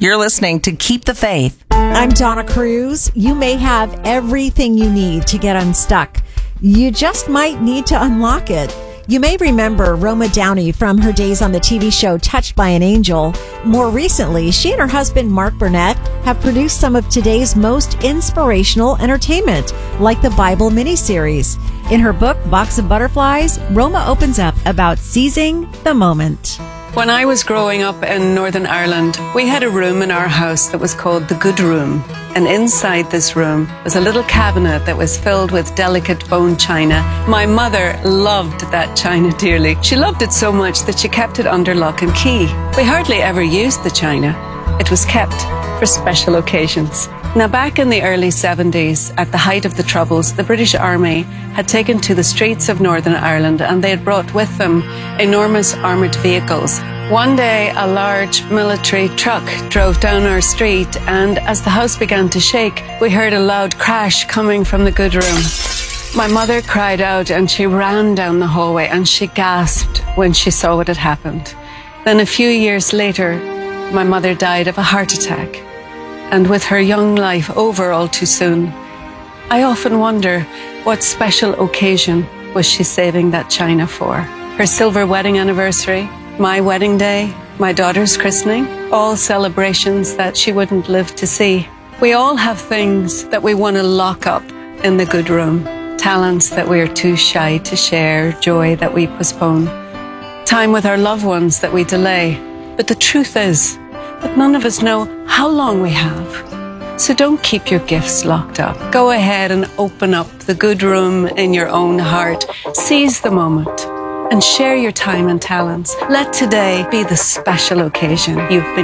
You're listening to Keep the Faith. I'm Donna Cruz. You may have everything you need to get unstuck. You just might need to unlock it. You may remember Roma Downey from her days on the TV show Touched by an Angel. More recently, she and her husband Mark Burnett have produced some of today's most inspirational entertainment, like the Bible miniseries. In her book, Box of Butterflies, Roma opens up about seizing the moment. When I was growing up in Northern Ireland, we had a room in our house that was called the Good Room. And inside this room was a little cabinet that was filled with delicate bone china. My mother loved that china dearly. She loved it so much that she kept it under lock and key. We hardly ever used the china. It was kept for special occasions. Now, back in the early 70s, at the height of the Troubles, the British Army had taken to the streets of Northern Ireland and they had brought with them enormous armoured vehicles. One day, a large military truck drove down our street, and as the house began to shake, we heard a loud crash coming from the good room. My mother cried out and she ran down the hallway and she gasped when she saw what had happened. Then a few years later, my mother died of a heart attack. And with her young life over all too soon, I often wonder what special occasion was she saving that china for? Her silver wedding anniversary, my wedding day, my daughter's christening, all celebrations that she wouldn't live to see. We all have things that we want to lock up in the good room, talents that we are too shy to share, joy that we postpone, time with our loved ones that we delay. But the truth is that none of us know how long we have. So don't keep your gifts locked up. Go ahead and open up the good room in your own heart. Seize the moment and share your time and talents. Let today be the special occasion you've been